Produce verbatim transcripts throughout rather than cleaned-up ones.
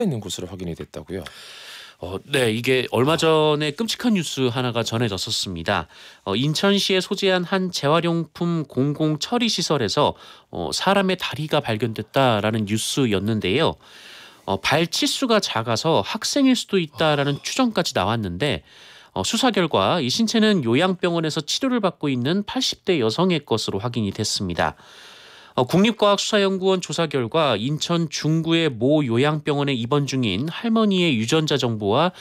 있는 것으로 확인이 됐다고요. 어, 네, 이게 얼마 전에 끔찍한 뉴스 하나가 전해졌었습니다. 어, 인천시에 소재한 한 재활용품 공공 처리 시설에서 어, 사람의 다리가 발견됐다라는 뉴스였는데요. 어, 발 치수가 작아서 학생일 수도 있다라는 추정까지 나왔는데 어, 수사 결과 이 신체는 요양병원에서 치료를 받고 있는 팔십 대 여성의 것으로 확인이 됐습니다. 어, 국립과학수사연구원 조사 결과 인천 중구의 모 요양병원에 입원 중인 할머니의 유전자 정보와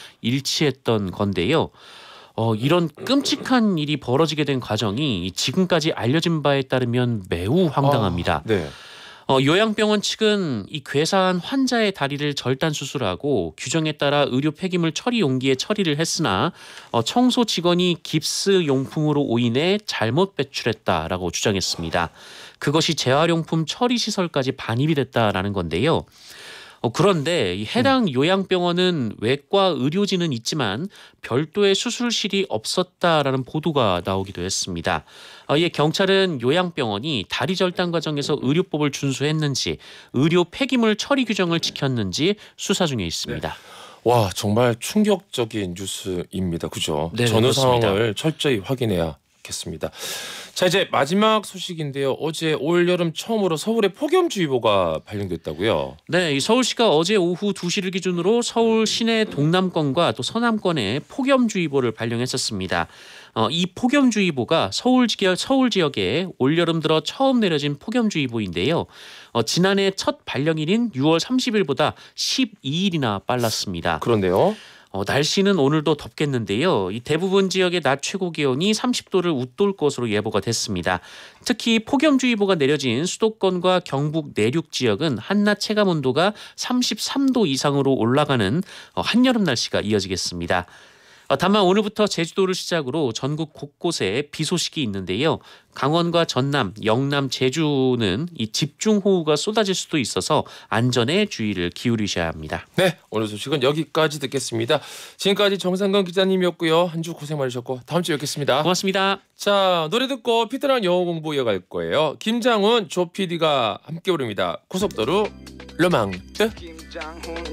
일치했던 건데요. 어, 이런 끔찍한 일이 벌어지게 된 과정이 지금까지 알려진 바에 따르면 매우 황당합니다. 아, 네. 어, 요양병원 측은 이 괴사한 환자의 다리를 절단 수술하고 규정에 따라 의료 폐기물 처리 용기에 처리를 했으나 어, 청소 직원이 깁스 용품으로 오인해 잘못 배출했다라고 주장했습니다. 그것이 재활용품 처리 시설까지 반입이 됐다라는 건데요. 어, 그런데 이 해당 요양병원은 외과 의료진은 있지만 별도의 수술실이 없었다라는 보도가 나오기도 했습니다. 어, 이에 경찰은 요양병원이 다리 절단 과정에서 의료법을 준수했는지 의료 폐기물 처리 규정을 지켰는지 수사 중에 있습니다. 네. 와, 정말 충격적인 뉴스입니다. 그죠? 네, 전후 그렇습니다. 상황을 철저히 확인해야겠습니다. 자, 이제 마지막 소식인데요. 어제 올 여름 처음으로 서울에 폭염주의보가 발령됐다고요. 네, 이 서울시가 어제 오후 두 시를 기준으로 서울 시내 동남권과 또 서남권에 폭염주의보를 발령했었습니다. 어, 이 폭염주의보가 서울 지역, 서울 지역에 올여름 들어 처음 내려진 폭염주의보인데요. 어, 지난해 첫 발령일인 유월 삼십일보다 십이 일이나 빨랐습니다. 그런데요. 어, 날씨는 오늘도 덥겠는데요. 이 대부분 지역의 낮 최고 기온이 삼십 도를 웃돌 것으로 예보가 됐습니다. 특히 폭염주의보가 내려진 수도권과 경북 내륙 지역은 한낮 체감 온도가 삼십삼 도 이상으로 올라가는 어, 한여름 날씨가 이어지겠습니다. 어, 다만 오늘부터 제주도를 시작으로 전국 곳곳에 비 소식이 있는데요. 강원과 전남, 영남, 제주는 이 집중호우가 쏟아질 수도 있어서 안전에 주의를 기울이셔야 합니다. 네, 오늘 소식은 여기까지 듣겠습니다. 지금까지 정상근 기자님이었고요. 한 주 고생 많으셨고 다음 주에 뵙겠습니다. 고맙습니다. 자, 노래 듣고 피터랑 영어 공부 이어갈 거예요. 김장훈, 조 피디가 함께 부릅니다. 고속도로 로망뜨.